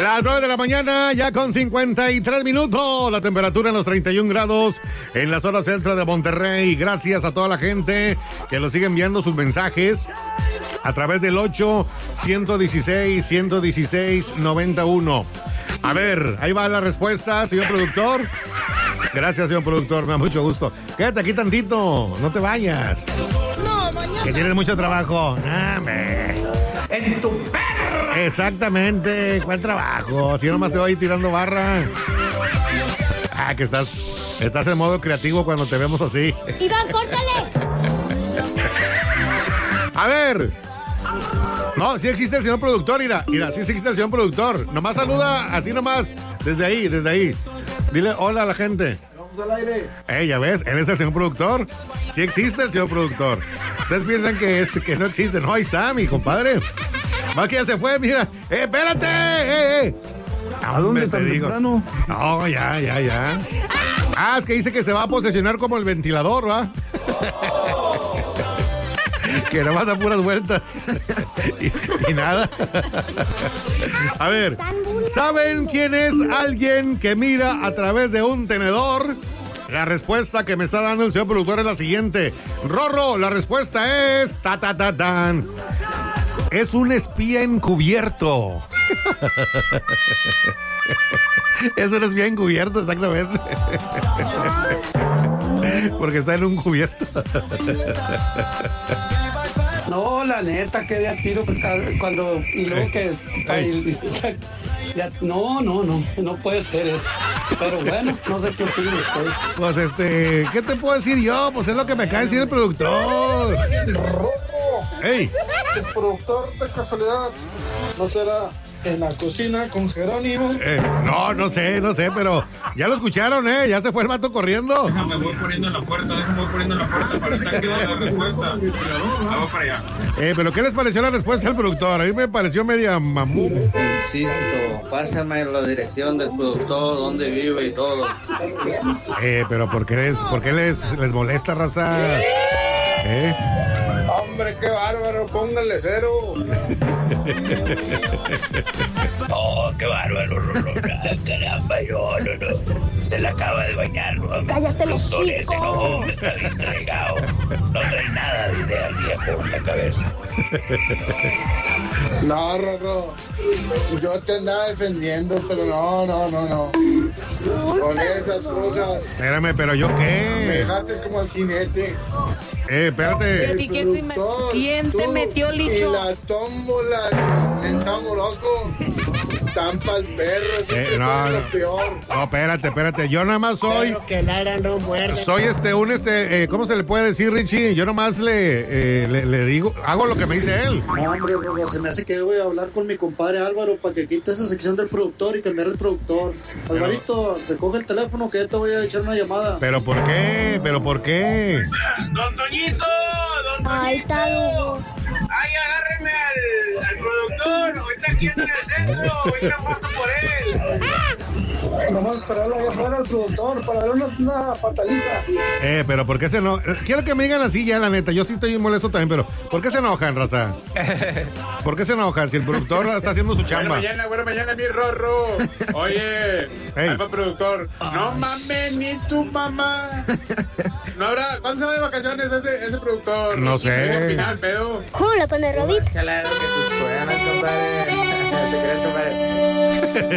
Las 9 de la mañana, ya con 53 minutos. La temperatura en los 31 grados en la zona centro de Monterrey. Gracias a toda la gente que lo sigue enviando sus mensajes a través del 8-116-116-91. A ver, ahí va la respuesta, señor productor. Gracias, señor productor, me da mucho gusto. Quédate aquí tantito, no te vayas. No, mañana. Que tienes mucho trabajo. En tu perra. Exactamente, ¿cuál trabajo? Si nomás te voy tirando barra. Ah, que estás en modo creativo cuando te vemos así. Iván, córtale. A ver. No, sí existe el señor productor, mira, sí existe el señor productor. Nomás saluda así nomás, desde ahí. Dile hola a la gente. Vamos al aire. Ya ves, él es el señor productor. Sí existe el señor productor. Ustedes piensan que no existe. No, ahí está, mi compadre. Va que ya se fue, mira. Espérate. ¿A dónde tan temprano? No, ya. Ah, es que dice que se va a posesionar como el ventilador, ¿va? Que nomás da puras vueltas. y nada. A ver, ¿saben quién es alguien que mira a través de un tenedor? La respuesta que me está dando el señor productor es la siguiente. Rorro, la respuesta es... tan. Es un espía encubierto. Es un espía encubierto, exactamente. Porque está en un cubierto. No, la neta, que de tiro cuando... Y luego que... No puede ser eso. Pero bueno, no sé qué opina usted. Pues ¿qué te puedo decir yo? Pues es lo que me acaba de decir el productor. ¡Ey! El productor de casualidad no será en la cocina con Jerónimo. No sé, pero ya lo escucharon, ya se fue el vato corriendo. Déjame, voy poniendo en la puerta para estar quedando la respuesta. Vamos para allá. Pero ¿qué les pareció la respuesta del productor? A mí me pareció media mamú. Insisto, pásame la dirección del productor, dónde vive y todo. Pero ¿por qué les molesta, raza? Hombre, qué bárbaro, póngale 0. Oh, qué bárbaro, caramba, no. Se la acaba de bañar, ¿no? Cállate los Ese no, está bien regado. No trae nada de idea al día por la cabeza. No, Rorro, yo te andaba defendiendo, pero no. Con esas cosas. Espérame, ¿pero yo Me qué? dejaste como el jinete. Espérate. ¿Quién te metió, Y Licho? la tómbola del Estamos Loco. Tampa el perro. No. Lo peor. No, espérate. Yo nada más soy... Pero que Lara no muerde. Soy ¿cómo se le puede decir, Richie? Yo nomás le digo, hago lo que me dice él. No, hombre, Rorro, se me hace que voy a hablar con mi compadre Álvaro para que quite esa sección del productor y cambiar el productor. Alvarito, recoge el teléfono que ya te voy a echar una llamada. ¿Pero por qué? ¡Don Toñito! Ahí está, Hugo. ¡Ay, agárrenme al productor! Ahorita aquí en el centro, ahorita paso por él. Vamos a esperarlo allá afuera al productor para darle una pataliza. Pero ¿por qué se enojan? Quiero que me digan así ya, la neta. Yo sí estoy molesto también, pero ¿por qué se enojan, raza? ¿Por qué se enojan si el productor está haciendo su chamba? Buena mañana, mi Rorro. Oye, alfa productor. No mames, ni tu mamá. No habrá... ¿Cuándo se va de vacaciones ese productor? No sé. Final, pedo. ¿Cómo le pone Robito? Claro que tus poemas, compadre. Te crees, compadre.